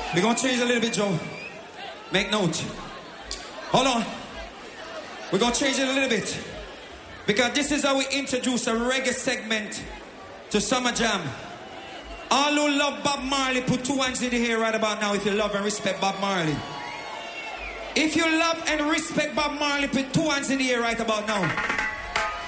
We're gonna change a little bit, Joe. Make note. Hold on. We're gonna change it a little bit. Because this is how we introduce a reggae segment to Summer Jam. All who love Bob Marley, put 2 hands in the air right about now if you love and respect Bob Marley. If you love and respect Bob Marley, put 2 hands in the air right about now.